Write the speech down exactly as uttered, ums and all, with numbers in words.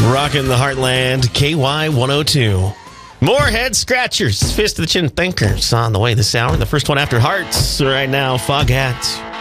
Rocking the Heartland, K Y one oh two. More head scratchers, fist of the chin thinkers on the way this hour. The first one after Hearts right now, Foghat.